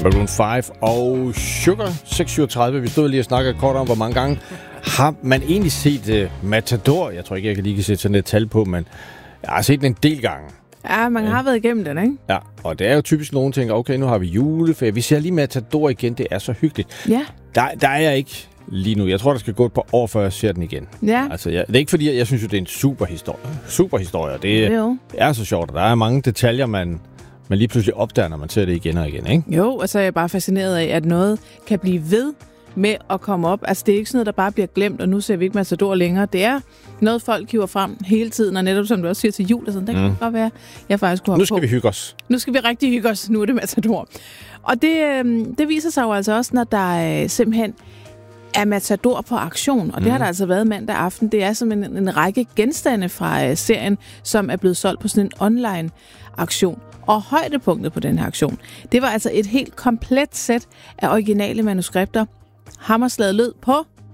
Maroon 5 og Sugar 637. Vi stod lige og snakkede kort om, hvor mange gange har man egentlig set Matador. Jeg tror ikke, jeg kan lige sætte sådan et tal på, men jeg har set den en del gange. Ja, man har været igennem den, ikke? Ja, og det er jo typisk nogen, der tænker, okay, nu har vi juleferie. Vi ser lige Matador igen, det er så hyggeligt. Ja. Der er jeg ikke lige nu. Jeg tror, der skal gå et par år, før jeg ser den igen. Ja. Altså, det er ikke fordi, jeg synes jo, det er en super historie. Det er så sjovt, og der er mange detaljer, man lige pludselig opdager, når man ser det igen og igen, ikke? Jo, og så er jeg bare fascineret af, at noget kan blive ved med at komme op. Altså, det er ikke sådan noget, der bare bliver glemt, og nu ser vi ikke Matador længere. Det er noget, folk hiver frem hele tiden, og netop som du også siger til jul, og sådan, det kan godt være, jeg faktisk kunne have Nu skal vi hygge os. Nu skal vi rigtig hygge os. Nu er det Matador. Og det viser sig jo altså også, når der simpelthen er Matador på aktion, og det har der altså været mandag aften. Det er simpelthen en række genstande fra serien, som er blevet solgt på sådan en online aktion. Og højdepunktet på den her aktion, det var altså et helt komplet sæt af originale manuskripter. Hammerslaget lød på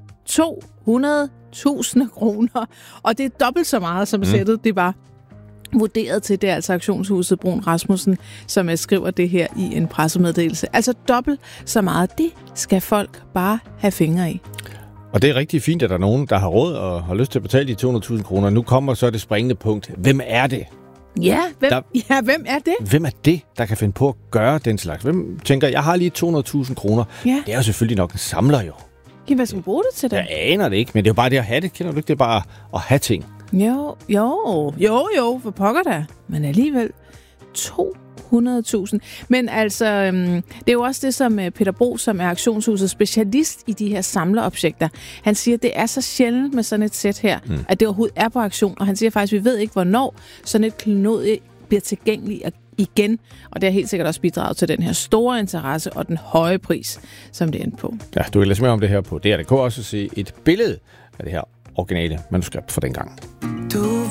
200.000 kroner, og det er dobbelt så meget, som sættet det var vurderet til. Det er altså auktionshuset Brun Rasmussen, som skriver det her i en pressemeddelelse. Altså dobbelt så meget. Det skal folk bare have fingre i. Og det er rigtig fint, at der er nogen, der har råd og har lyst til at betale de 200.000 kroner. Nu kommer så det springende punkt. Hvem er det? Ja, hvem er det? Hvem er det, der kan finde på at gøre den slags? Hvem tænker, jeg har lige 200.000 kroner. Ja. Det er jo selvfølgelig nok en samler jo. Jamen, hvad skal du bruge det til det? Jeg aner det ikke, men det er jo bare det at have det. Kender du ikke? Det er bare at have ting. Jo, for pokker da. Men alligevel 200.000. Men altså, det er jo også det, som Peter Bro, som er auktionshusets specialist i de her samlerobjekter, han siger, at det er så sjældent med sådan et sæt her, at det overhovedet er på auktion. Og han siger faktisk, at vi ved ikke, hvornår sådan et klenodie bliver tilgængeligt igen. Og det har helt sikkert også bidraget til den her store interesse og den høje pris, som det endte på. Ja, du kan læse mere om det her på DR.dk, også se et billede af det her originale manuskript fra dengang.